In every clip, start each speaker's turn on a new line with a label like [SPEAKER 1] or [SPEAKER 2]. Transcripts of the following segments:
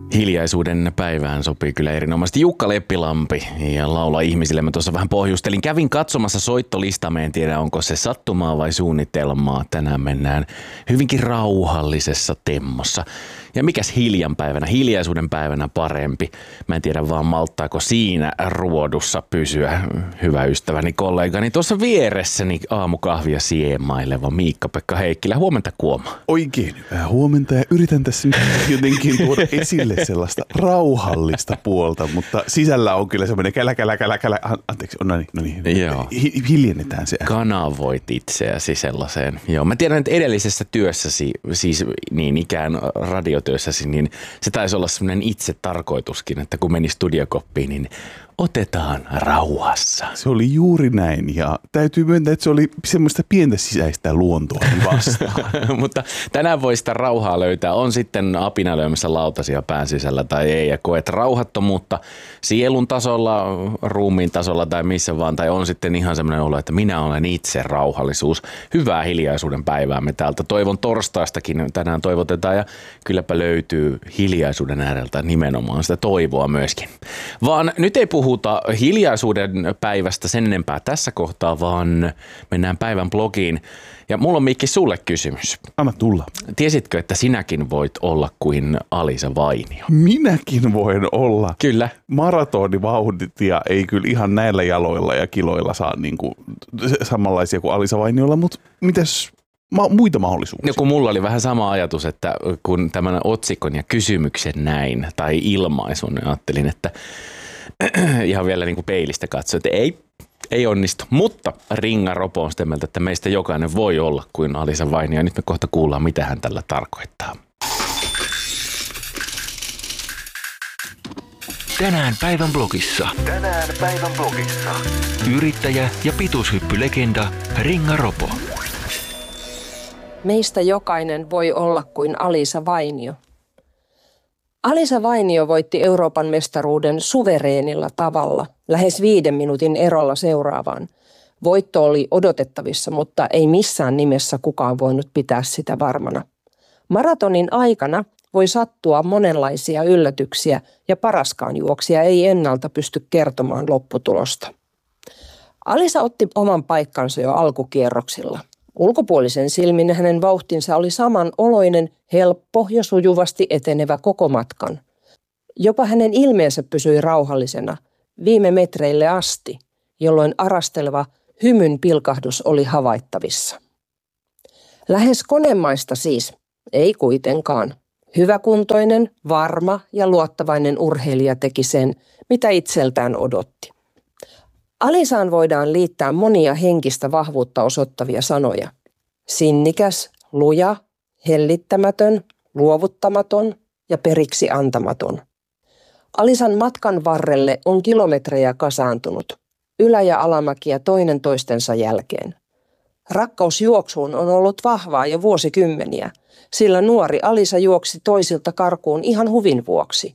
[SPEAKER 1] Hiljaisuuden päivään sopii kyllä erinomaisesti Jukka Leppilampi ja laula ihmisille. Mä tuossa vähän pohjustelin. Kävin katsomassa soittolistaa. Mä en tiedä, onko se sattumaa vai suunnitelmaa. Tänään mennään hyvinkin rauhallisessa temmossa. Ja mikäs hiljaisuuden päivänä parempi. Mä en tiedä vaan malttaako siinä ruodussa pysyä hyvä ystäväni kollegani tuossa vieressäni aamukahvia siemaileva Miikka-Pekka Heikkilä. Huomenta Kuoma.
[SPEAKER 2] Oikein hyvää huomenta ja yritän tässä nyt jotenkin tuoda esille sellaista rauhallista puolta, mutta sisällä on kyllä semmoinen kälä. Anteeksi, no niin.
[SPEAKER 1] Joo.
[SPEAKER 2] Hiljennetään se.
[SPEAKER 1] Kanavoit itseäsi sellaiseen. Joo, mä tiedän, että edellisessä työssäsi, siis niin ikään radiotyössäsi, niin se taisi olla semmoinen itse tarkoituskin, että kun meni studiokoppiin, niin otetaan rauhassa.
[SPEAKER 2] Se oli juuri näin ja täytyy myöntää, että se oli semmoista pientä sisäistä luontoa vastaan.
[SPEAKER 1] Mutta tänään voi sitä rauhaa löytää. On sitten apina lyömässä lautasia pään sisällä tai ei ja koet rauhattomuutta sielun tasolla, ruumiin tasolla tai missä vaan. Tai on sitten ihan semmoinen olo, että minä olen itse rauhallisuus. Hyvää hiljaisuuden päivää me täältä. Toivon torstaistakin tänään toivotetaan ja kylläpä löytyy hiljaisuuden ääreltä nimenomaan sitä toivoa myöskin. Vaan nyt ei puhuta hiljaisuuden päivästä sen enempää tässä kohtaa, vaan mennään päivän blogiin. Ja mulla on Mikki sulle kysymys.
[SPEAKER 2] Anna tulla.
[SPEAKER 1] Tiesitkö, että sinäkin voit olla kuin Alisa Vainio?
[SPEAKER 2] Minäkin voin olla.
[SPEAKER 1] Kyllä.
[SPEAKER 2] Maratonivauhtia ei kyllä ihan näillä jaloilla ja kiloilla saa niinku samanlaisia kuin Alisa Vainiolla, mutta mitäs muita mahdollisuuksia?
[SPEAKER 1] No kun mulla oli vähän sama ajatus, että kun tämän otsikon ja kysymyksen näin tai ilmaisun, niin ajattelin, että ihan vielä niin kuin peilistä katsoin, että ei onnistu. Mutta Ringa Ropo on sitä mieltä, että meistä jokainen voi olla kuin Alisa Vainio. Nyt me kohta kuullaan, mitä hän tällä tarkoittaa.
[SPEAKER 3] Tänään päivän blogissa. Yrittäjä ja pituushyppylegenda Ringa Ropo.
[SPEAKER 4] Meistä jokainen voi olla kuin Alisa Vainio. Alisa Vainio voitti Euroopan mestaruuden suvereenilla tavalla, lähes 5 minuutin erolla seuraavaan. Voitto oli odotettavissa, mutta ei missään nimessä kukaan voinut pitää sitä varmana. Maratonin aikana voi sattua monenlaisia yllätyksiä ja paraskaan juoksija ei ennalta pysty kertomaan lopputulosta. Alisa otti oman paikkansa jo alkukierroksilla. Ulkopuolisen silmin hänen vauhtinsa oli samanoloinen, helppo ja sujuvasti etenevä koko matkan. Jopa hänen ilmeensä pysyi rauhallisena viime metreille asti, jolloin arasteleva hymyn pilkahdus oli havaittavissa. Lähes konemaista siis, ei kuitenkaan. Hyväkuntoinen, varma ja luottavainen urheilija teki sen, mitä itseltään odotti. Alisaan voidaan liittää monia henkistä vahvuutta osoittavia sanoja. Sinnikäs, luja, hellittämätön, luovuttamaton ja periksi antamaton. Alisan matkan varrelle on kilometrejä kasaantunut, ylä- ja alamäkiä toinen toistensa jälkeen. Rakkaus juoksuun on ollut vahvaa jo vuosikymmeniä, sillä nuori Alisa juoksi toisilta karkuun ihan huvin vuoksi.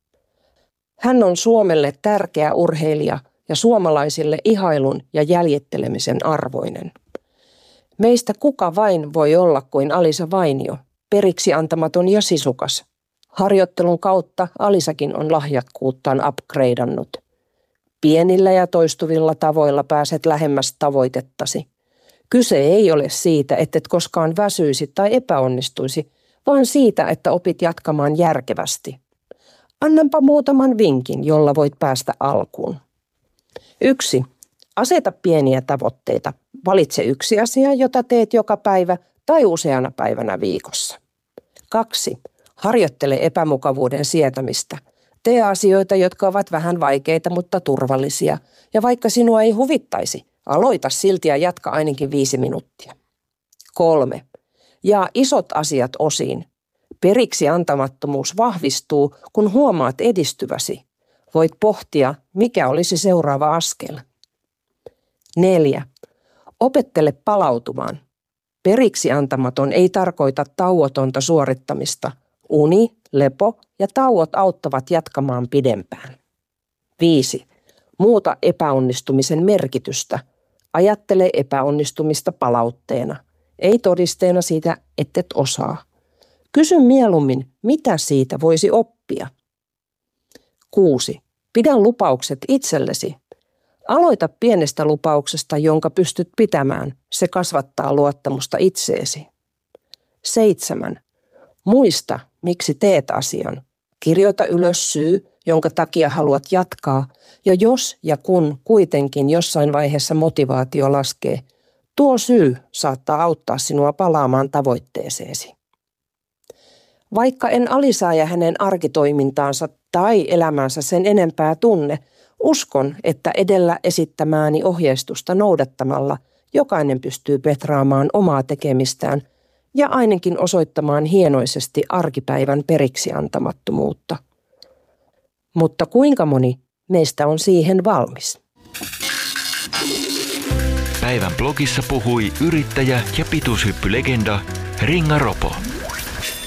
[SPEAKER 4] Hän on Suomelle tärkeä urheilija ja suomalaisille ihailun ja jäljittelemisen arvoinen. Meistä kuka vain voi olla kuin Alisa Vainio, periksi antamaton ja sisukas. Harjoittelun kautta Alisakin on lahjakkuuttaan upgradeannut. Pienillä ja toistuvilla tavoilla pääset lähemmäs tavoitettasi. Kyse ei ole siitä, ettet koskaan väsyisi tai epäonnistuisi, vaan siitä, että opit jatkamaan järkevästi. Annanpa muutaman vinkin, jolla voit päästä alkuun. 1. Aseta pieniä tavoitteita. Valitse yksi asia, jota teet joka päivä tai useana päivänä viikossa. 2. Harjoittele epämukavuuden sietämistä. Tee asioita, jotka ovat vähän vaikeita, mutta turvallisia. Ja vaikka sinua ei huvittaisi, aloita silti ja jatka ainakin 5 minuuttia. 3. Jaa isot asiat osiin. Periksi antamattomuus vahvistuu, kun huomaat edistyväsi. Voit pohtia, mikä olisi seuraava askel. 4. Opettele palautumaan. Periksi antamaton ei tarkoita tauotonta suorittamista. Uni, lepo ja tauot auttavat jatkamaan pidempään. 5. Muuta epäonnistumisen merkitystä. Ajattele epäonnistumista palautteena, ei todisteena siitä, ettet osaa. Kysy mieluummin, mitä siitä voisi oppia. 6. Pidä lupaukset itsellesi. Aloita pienestä lupauksesta, jonka pystyt pitämään. Se kasvattaa luottamusta itseesi. 7. Muista, miksi teet asian. Kirjoita ylös syy, jonka takia haluat jatkaa, ja jos ja kun kuitenkin jossain vaiheessa motivaatio laskee, tuo syy saattaa auttaa sinua palaamaan tavoitteeseesi. Vaikka en Alisaa ja hänen arkitoimintaansa tai elämänsä sen enempää tunne, uskon, että edellä esittämääni ohjeistusta noudattamalla jokainen pystyy petraamaan omaa tekemistään ja ainakin osoittamaan hienoisesti arkipäivän periksi antamattomuutta. Mutta kuinka moni meistä on siihen valmis?
[SPEAKER 3] Päivän blogissa puhui yrittäjä ja pituushyppylegenda Ringa Ropo.